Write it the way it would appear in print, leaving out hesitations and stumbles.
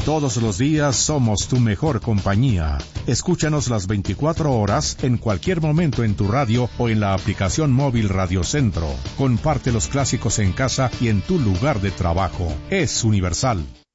Todos los días somos tu mejor compañía. Escúchanos las 24 horas en cualquier momento en tu radio o en la aplicación móvil Radio Centro. Comparte los clásicos en casa y en tu lugar de trabajo. Es Universal.